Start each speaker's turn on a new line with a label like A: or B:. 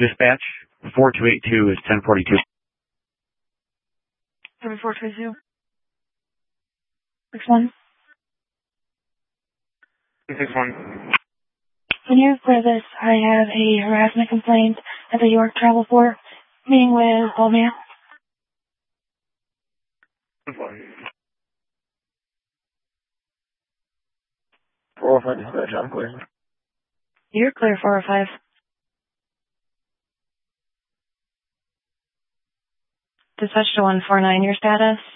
A: Dispatch, 4282 is 1042.
B: 7422. 61.
A: 61.
B: When you clear this, I have a harassment complaint at the York Travel Port, meeting with Old Man.
C: 405 dispatch, I'm clear.
B: You're clear, 405. Dispatch to 149, your status?